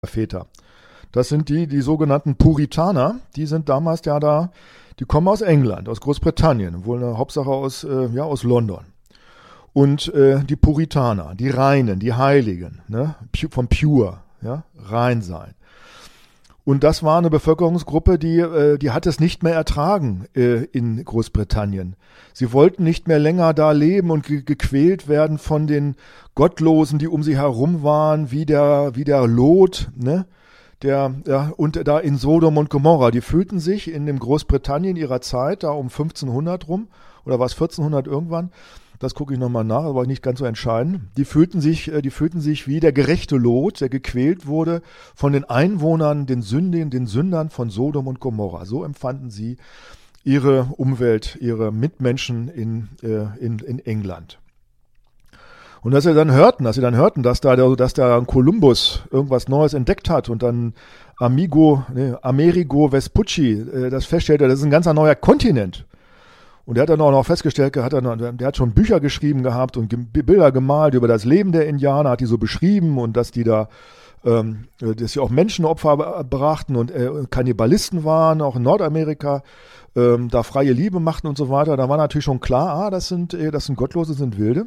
Väter. Das sind die sogenannten Puritaner, die sind damals ja da, die kommen aus England, aus Großbritannien, wohl eine Hauptsache aus London. Und die Puritaner, die Reinen, die Heiligen, ne, vom Pure, ja, rein sein. Und das war eine Bevölkerungsgruppe, die hat es nicht mehr ertragen in Großbritannien. Sie wollten nicht mehr länger da leben und gequält werden von den Gottlosen, die um sie herum waren, wie der Lot, ne? Und da in Sodom und Gomorra. Die fühlten sich in dem Großbritannien ihrer Zeit, da um 1500 rum, oder war es 1400 irgendwann, das gucke ich nochmal nach, aber nicht ganz so entscheidend. Die fühlten sich wie der gerechte Lot, der gequält wurde von den Einwohnern, den Sündern von Sodom und Gomorra. So empfanden sie ihre Umwelt, ihre Mitmenschen in England. Und dass sie dann hörten, dass da Kolumbus irgendwas Neues entdeckt hat und dann Amerigo Vespucci das feststellte, das ist ein ganz neuer Kontinent. Und er hat dann auch noch festgestellt, der hat schon Bücher geschrieben gehabt und Bilder gemalt über das Leben der Indianer, hat die so beschrieben und dass die da, dass sie auch Menschenopfer brachten und Kannibalisten waren, auch in Nordamerika, da freie Liebe machten und so weiter. Da war natürlich schon klar, das sind Gottlose, sind Wilde.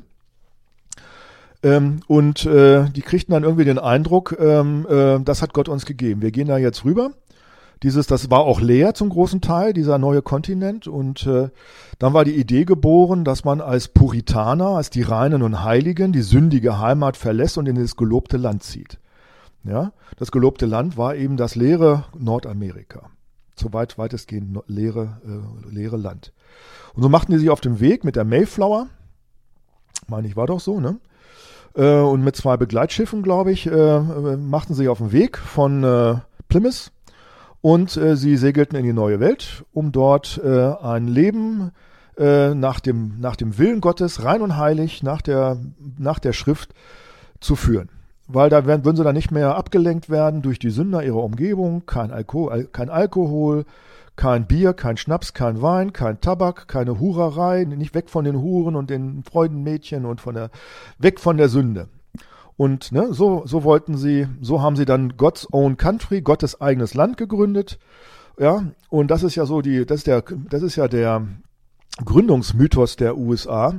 Die kriegten dann irgendwie den Eindruck, das hat Gott uns gegeben. Wir gehen da jetzt rüber. Das war auch leer zum großen Teil, dieser neue Kontinent. Und dann war die Idee geboren, dass man als Puritaner, als die Reinen und Heiligen, die sündige Heimat verlässt und in das gelobte Land zieht. Ja, das gelobte Land war eben das leere Nordamerika. Weitestgehend leere Land. Und so machten die sich auf den Weg mit der Mayflower. Meine ich, war doch so, ne? Und mit 2 Begleitschiffen, glaube ich, machten sie sich auf den Weg von Plymouth. Und sie segelten in die neue Welt, um dort ein Leben nach dem Willen Gottes, rein und heilig, nach der Schrift zu führen. Weil da würden sie dann nicht mehr abgelenkt werden durch die Sünder ihrer Umgebung, kein Alkohol, kein Bier, kein Schnaps, kein Wein, kein Tabak, keine Hurerei, nicht weg von den Huren und den Freudenmädchen und weg von der Sünde. Und ne, so haben sie dann God's Own Country, Gottes eigenes Land gegründet. Ja, und das ist ja das ist ja der Gründungsmythos der USA.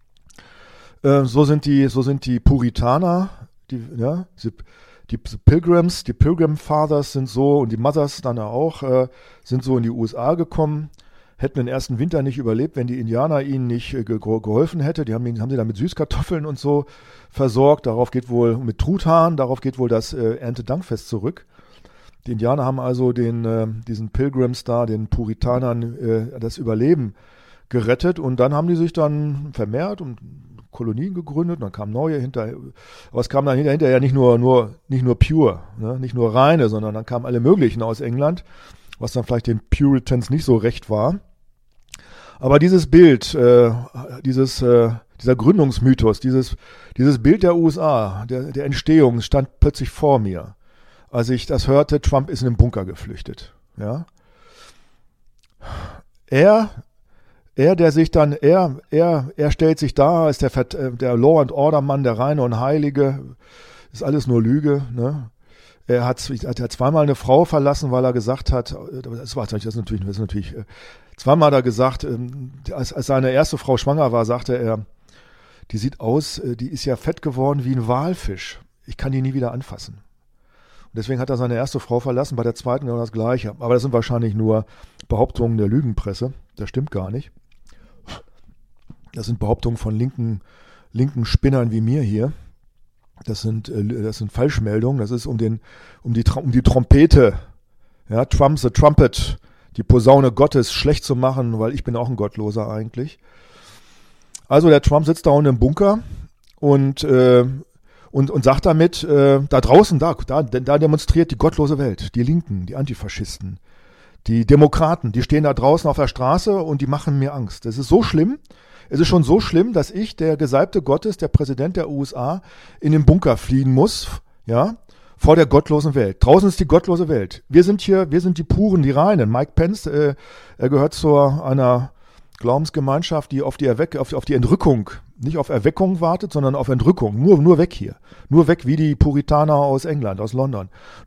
So sind die Puritaner, die Pilgrims, die Pilgrim Fathers sind so und die Mothers dann auch sind so in die USA gekommen. Hätten den ersten Winter nicht überlebt, wenn die Indianer ihnen nicht geholfen hätte. Die haben sie dann mit Süßkartoffeln und so versorgt. Darauf geht wohl mit Truthahn, darauf geht wohl das Erntedankfest zurück. Die Indianer haben also diesen Pilgrims da, den Puritanern, das Überleben gerettet. Und dann haben die sich dann vermehrt und Kolonien gegründet. Und dann kamen neue hinterher. Aber es kam dann hinterher nicht nur pure, ne? Nicht nur reine, sondern dann kamen alle möglichen aus England, was dann vielleicht den Puritans nicht so recht war. Aber dieses Bild, dieser Gründungsmythos, dieses Bild der USA, der Entstehung, stand plötzlich vor mir. Als ich das hörte, Trump ist in den Bunker geflüchtet. Ja? Er stellt sich da als der Law and Order Mann, der Reine und Heilige. Ist alles nur Lüge, ne? Er hat zweimal eine Frau verlassen, weil er gesagt hat, zweimal hat er gesagt, als seine erste Frau schwanger war, sagte er, die sieht aus, die ist ja fett geworden wie ein Walfisch. Ich kann die nie wieder anfassen. Und deswegen hat er seine erste Frau verlassen, bei der zweiten genau das Gleiche. Aber das sind wahrscheinlich nur Behauptungen der Lügenpresse. Das stimmt gar nicht. Das sind Behauptungen von linken Spinnern wie mir hier. Das sind Falschmeldungen. Das ist um die Trompete, ja, Trump the Trumpet, die Posaune Gottes schlecht zu machen, weil ich bin auch ein Gottloser eigentlich. Also der Trump sitzt da unten im Bunker und sagt damit, da draußen, da demonstriert die gottlose Welt, die Linken, die Antifaschisten, die Demokraten, die stehen da draußen auf der Straße und die machen mir Angst. Das ist so schlimm. Es ist schon so schlimm, dass ich, der Gesalbte Gottes, der Präsident der USA, in den Bunker fliehen muss, ja, vor der gottlosen Welt. Draußen ist die gottlose Welt. Wir sind die Puren, die Reinen. Mike Pence, er gehört zu einer Glaubensgemeinschaft, die auf die Entrückung, nicht auf Erweckung wartet, sondern auf Entrückung. Nur weg hier. Nur weg wie die Puritaner aus England, aus London.